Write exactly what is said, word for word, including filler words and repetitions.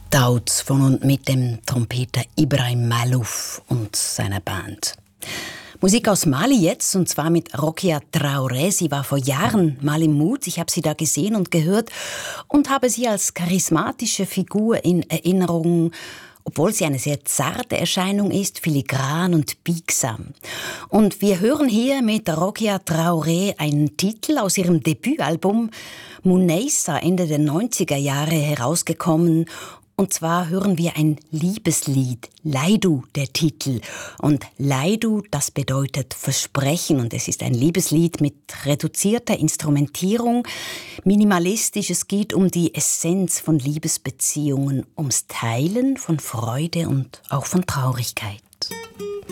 Dauts von und mit dem Trompeter Ibrahim Malouf und seiner Band. Musik aus Mali jetzt, und zwar mit Rokia Traoré. Sie war vor Jahren mal im Mood. Ich habe sie da gesehen und gehört und habe sie als charismatische Figur in Erinnerung, obwohl sie eine sehr zarte Erscheinung ist, filigran und biegsam. Und wir hören hier mit Rokia Traoré einen Titel aus ihrem Debütalbum Muneissa, Ende der neunziger Jahre herausgekommen. Und zwar hören wir ein Liebeslied, Laidu der Titel. Und Laidu, das bedeutet Versprechen. Und es ist ein Liebeslied mit reduzierter Instrumentierung, minimalistisch. Es geht um die Essenz von Liebesbeziehungen, ums Teilen von Freude und auch von Traurigkeit.